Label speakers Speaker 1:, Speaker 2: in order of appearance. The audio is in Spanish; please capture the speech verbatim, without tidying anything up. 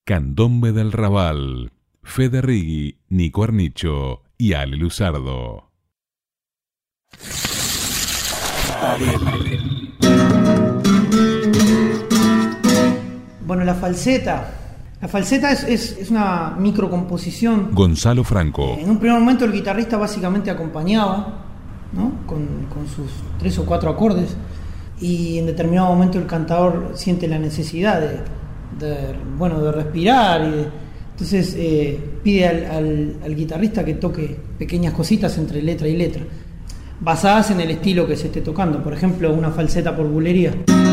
Speaker 1: Candombe del Raval, Fede Righi, Nico Arnicho y Ale Luzardo.
Speaker 2: Bueno, la falseta. La falseta es, es, es una microcomposición.
Speaker 1: Gonzalo Franco.
Speaker 2: En un primer momento el guitarrista básicamente acompañaba, ¿no? con, con sus tres o cuatro acordes, y en determinado momento el cantador siente la necesidad de, de, bueno, de respirar, y de, entonces eh, pide al, al, al guitarrista que toque pequeñas cositas entre letra y letra, basadas en el estilo que se esté tocando. Por ejemplo, una falseta por bulería.